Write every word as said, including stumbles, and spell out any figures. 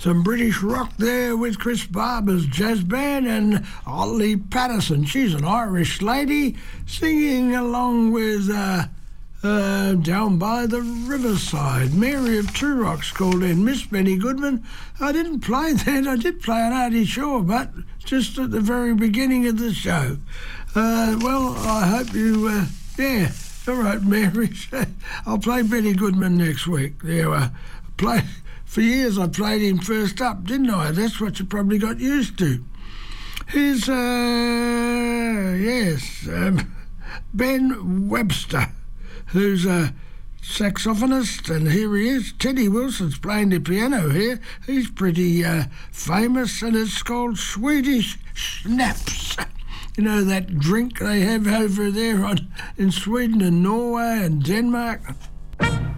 some British rock there with Chris Barber's jazz band and Ollie Patterson. She's an Irish lady singing along with uh, uh, Down by the Riverside. Mary of Two Rocks called in. Miss Benny Goodman. I didn't play that. I did play an Artie Shaw, but just at the very beginning of the show. Uh, well, I hope you... Uh, yeah, all right, Mary. I'll play Benny Goodman next week. There, uh, play... For years I played him first up, didn't I? That's what you probably got used to. Here's, uh, yes, um, Ben Webster, who's a saxophonist, and here he is. Teddy Wilson's playing the piano here. He's pretty uh, famous, and it's called Swedish Schnapps. You know, that drink they have over there on, in Sweden and Norway and Denmark.